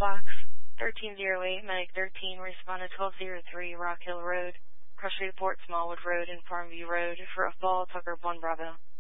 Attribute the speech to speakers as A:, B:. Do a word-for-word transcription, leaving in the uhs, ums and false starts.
A: box thirteen oh eight, Medic thirteen, respond to twelve oh three Rock Hill Road, Crush Report, Smallwood Road, and Farmview Road for a fall, Tucker one Bravo.